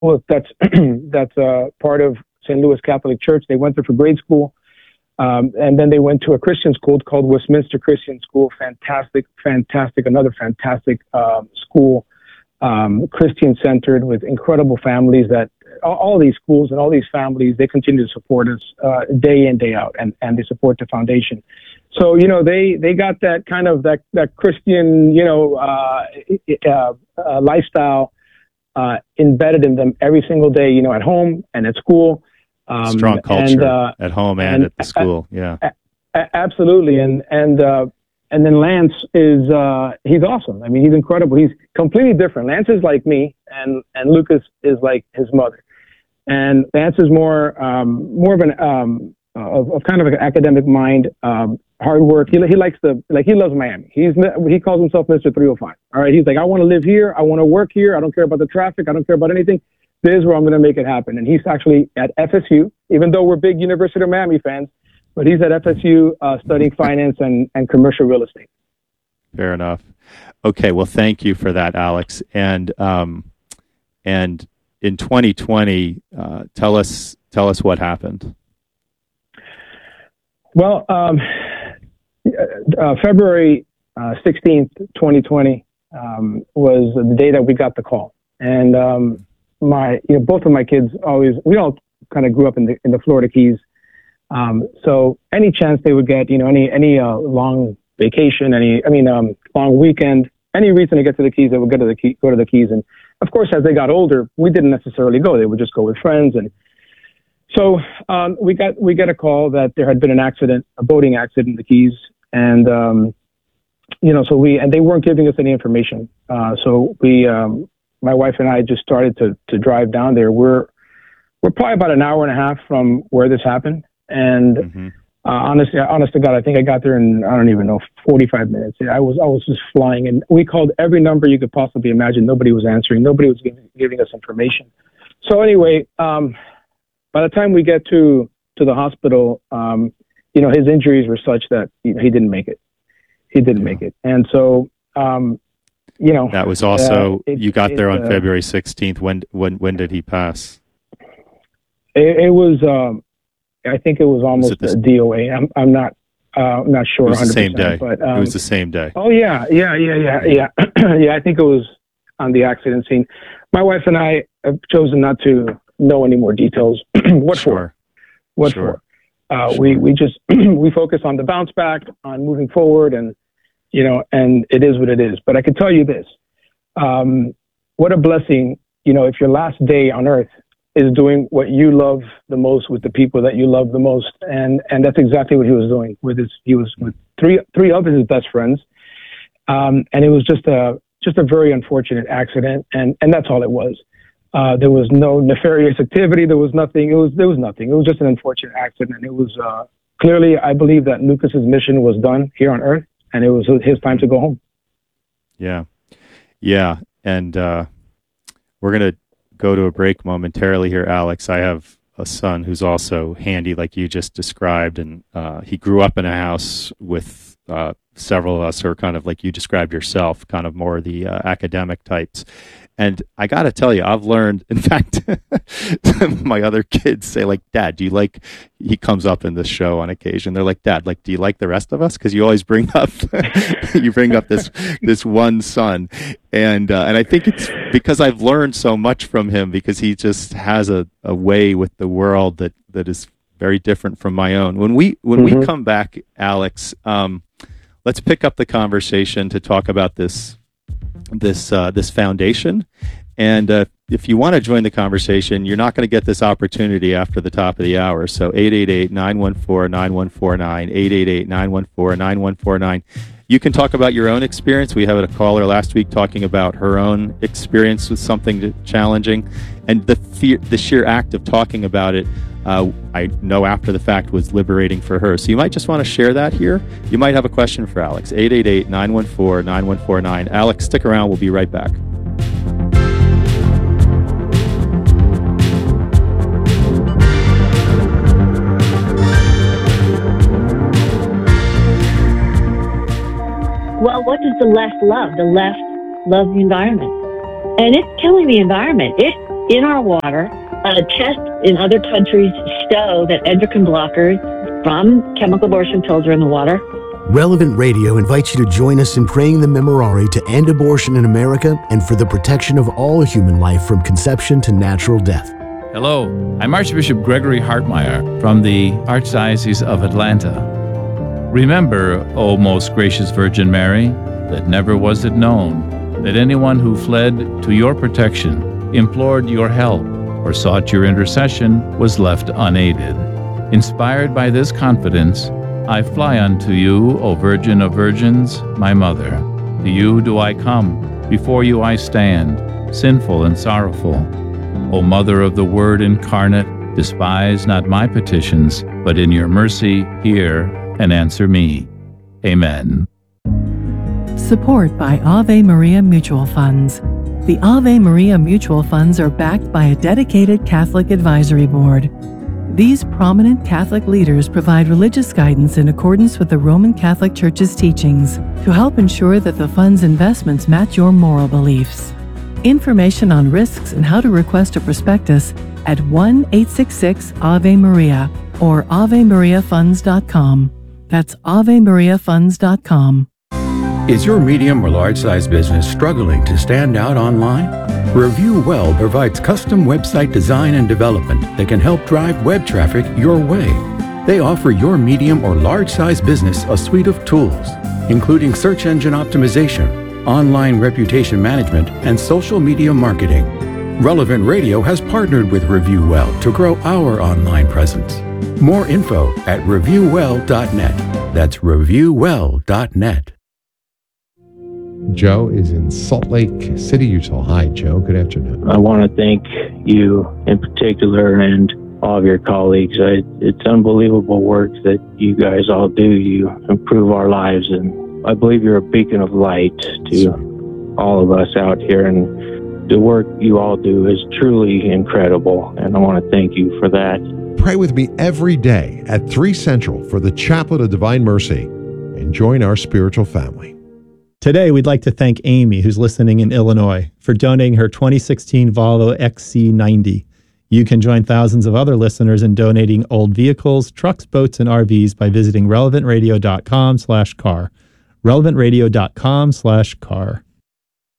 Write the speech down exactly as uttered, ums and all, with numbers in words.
that's that's uh, part of Saint Louis Catholic Church. They went there for grade school, um, and then they went to a Christian school called Westminster Christian School. Fantastic, fantastic, another fantastic um, school, um, Christian-centered with incredible families. That all, all these schools and all these families, they continue to support us uh, day in, day out, and, and they support the foundation. So, you know, they, they got that kind of that, that Christian, you know, uh, uh, uh, lifestyle uh, embedded in them every single day, you know, at home and at school. Um, Strong culture and, uh, at home and, and at the school. Yeah, a- a- absolutely. And, and, uh, and then Lance is, uh, he's awesome. I mean, he's incredible. He's completely different. Lance is like me, and, and Lucas is like his mother. And Lance is more, um, more of an, um, of, of kind of an academic mind, um, hard work. He, he likes the, like, he loves Miami. He's, he calls himself Mister three oh five. All right. He's like, I want to live here. I want to work here. I don't care about the traffic. I don't care about anything. This is where I'm going to make it happen. And he's actually at F S U, even though we're big University of Miami fans, but he's at F S U uh, studying finance and, and commercial real estate. Fair enough. Okay. Well, thank you for that, Alex. And, um, and in twenty twenty, uh, tell us, tell us what happened. Well, um, uh, February uh, sixteenth, twenty twenty, um, was the day that we got the call. And, um, my, you know, both of my kids always, we all kind of grew up in the, in the Florida Keys. Um, so any chance they would get, you know, any, any, uh, long vacation, any, I mean, um, long weekend, any reason to get to the Keys, they would go to the key, go to the Keys. And of course, as they got older, we didn't necessarily go. They would just go with friends. And so, um, we got, we got a call that there had been an accident, a boating accident in the Keys. And, um, you know, so we, and they weren't giving us any information. Uh, so we, um, my wife and I just started to, to drive down there. We're, we're probably about an hour and a half from where this happened. And, mm-hmm. uh, honestly, honest to God, I think I got there in, I don't even know, forty-five minutes. I was, I was just flying, and we called every number you could possibly imagine. Nobody was answering. Nobody was giving, giving us information. So anyway, um, by the time we get to, to the hospital, um, you know, his injuries were such that you know, he didn't make it. He didn't yeah. make it. And so, um, you know, that was also, uh, it, it, you got it, there on uh, February sixteenth. When, when, when did he pass? It, it was, um, I think it was almost was it the, a D O A. I'm, I'm not, uh, not sure. It was one hundred percent, the same day. But, um, it was the same day. Oh yeah. Yeah. Yeah. Yeah. Yeah. yeah. I think it was on the accident scene. My wife and I have chosen not to know any more details. What sure. for? What sure. for? Uh, sure. We, we just, we focus on the bounce back, on moving forward, and, you know, and it is what it is. But I can tell you this, um, what a blessing, you know, if your last day on earth is doing what you love the most with the people that you love the most. And, and that's exactly what he was doing with his, he was with three, three of his best friends. Um, and it was just a, just a very unfortunate accident. And, and that's all it was. Uh, there was no nefarious activity. There was nothing. It was, there was nothing. It was just an unfortunate accident. And it was, uh, clearly, I believe that Lucas's mission was done here on earth, and it was his time to go home. Yeah. Yeah. And, uh, we're going to go to a break momentarily here, Alex. I have a son who's also handy, like you just described, and uh, he grew up in a house with uh, several of us who are kind of like you described yourself, kind of more the uh, academic types. And I got to tell you, I've learned, in fact, my other kids say like, Dad, do you like, he comes up in this show on occasion. They're like, Dad, like, do you like the rest of us? Cause you always bring up, you bring up this, this one son. And, uh, and I think it's because I've learned so much from him, because he just has a, a way with the world that, that is very different from my own. When we, when mm-hmm. we come back, Alex, um, let's pick up the conversation to talk about this, this uh, this foundation. And uh, if you want to join the conversation, you're not going to get this opportunity after the top of the hour. So eight eight eight, nine one four, nine one four nine, eight eight eight, nine one four, nine one four nine. You can talk about your own experience. We had a caller last week talking about her own experience with something challenging, and the fear, the sheer act of talking about it, uh, I know after the fact was liberating for her. So you might just want to share that here. You might have a question for Alex. eight eight eight, nine one four, nine one four nine. Alex, stick around. We'll be right back. Well, what does the left love? The left loves the environment. And it's killing the environment. It in our water. Uh, tests in other countries show that endocrine blockers from chemical abortion pills are in the water. Relevant Radio invites you to join us in praying the Memorare to end abortion in America and for the protection of all human life from conception to natural death. Hello, I'm Archbishop Gregory Hartmeyer from the Archdiocese of Atlanta. Remember, O most gracious Virgin Mary, that never was it known that anyone who fled to your protection, implored your help, or sought your intercession was left unaided. Inspired by this confidence, I fly unto you, O Virgin of Virgins, my Mother. To you do I come, before you I stand, sinful and sorrowful. O Mother of the Word incarnate, despise not my petitions, but in your mercy hear and answer me. Amen. Support by Ave Maria Mutual Funds. The Ave Maria Mutual Funds are backed by a dedicated Catholic advisory board. These prominent Catholic leaders provide religious guidance in accordance with the Roman Catholic Church's teachings to help ensure that the fund's investments match your moral beliefs. Information on risks and how to request a prospectus at one eight six six Ave Maria or ave maria funds dot com. That's ave maria funds dot com. Is your medium or large-size business struggling to stand out online? ReviewWell provides custom website design and development that can help drive web traffic your way. They offer your medium or large-size business a suite of tools, including search engine optimization, online reputation management, and social media marketing. Relevant Radio has partnered with ReviewWell to grow our online presence. More info at review well dot net. That's review well dot net. Joe is in Salt Lake City, Utah. Hi, Joe. Good afternoon. I want to thank you in particular and all of your colleagues. I, it's unbelievable work that you guys all do. You improve our lives, and I believe you're a beacon of light to all of us out here. And the work you all do is truly incredible, and I want to thank you for that. Pray with me every day at three Central for the Chaplet of Divine Mercy and join our spiritual family. Today, we'd like to thank Amy, who's listening in Illinois, for donating her twenty sixteen Volvo X C ninety. You can join thousands of other listeners in donating old vehicles, trucks, boats, and R Vs by visiting relevant radio dot com slash car. relevant radio dot com slash car.